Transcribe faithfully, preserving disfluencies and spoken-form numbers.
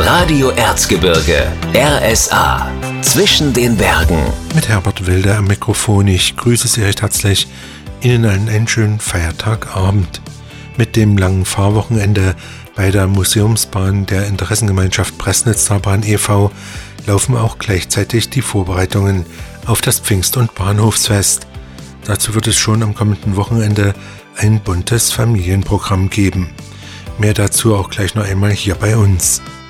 Radio Erzgebirge, R S A, zwischen den Bergen. Mit Herbert Wilder am Mikrofon. Ich grüße Sie recht herzlich. Ihnen allen einen schönen Feiertagabend. Mit dem langen Fahrwochenende bei der Museumsbahn der Interessengemeinschaft Pressnitzer-Bahn e V laufen auch gleichzeitig die Vorbereitungen auf das Pfingst- und Bahnhofsfest. Dazu wird es schon am kommenden Wochenende ein buntes Familienprogramm geben. Mehr dazu auch gleich noch einmal hier bei uns.